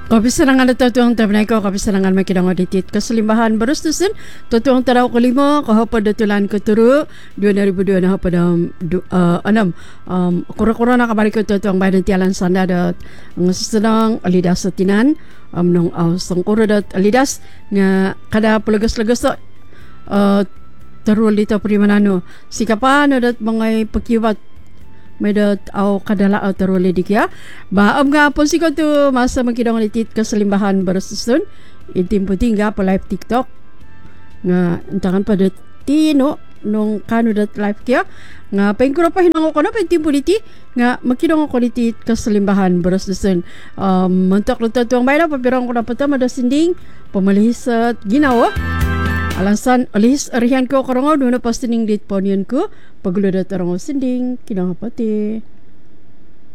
Kapisarangan at tutuang tabnay ko, kapisarangan may kinangoditit kasalimbahan barustusin, tutuang taraw ko limo, kahapad datulan ko turo, 2002 na hapad kura-kura na kabalik ko tutuang bayan tialan sanda dat ang susunang alidas sa tinan, nung sangkura dat alidas, nga kada pulagas-lagas tarul dito primanano, sikapano dat mga pagkiwat may dat au kadala au taruli dikya baam nga po si ko to masa magkidong litit kasalimbahan barasusun itim puting nga pa live TikTok nga entangan pa dat tino nung kano dat live kya nga pengkura pa hinango ko na itim puliti nga magkidong ako litit kasalimbahan barasusun mentok luto tuang bayra papirang ko na patama da sinding pamalihis at ginawa alasan alis arihan ko karongo doon na pastining dit po niyan ko pagludat arong sinding kinangapati.